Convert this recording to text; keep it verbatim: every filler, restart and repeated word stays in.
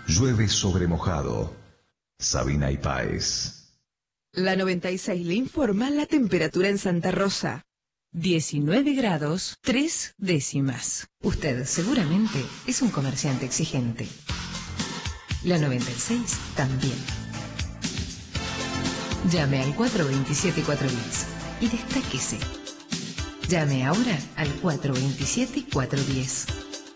Llueve sobre mojado. Sabina y Páez. La noventa y seis le informa la temperatura en Santa Rosa. diecinueve grados, tres décimas. Usted seguramente es un comerciante exigente. La noventa y seis también. Llame al cuatro veintisiete cuatro diez y destáquese. Llame ahora al cuatro veintisiete cuatro diez.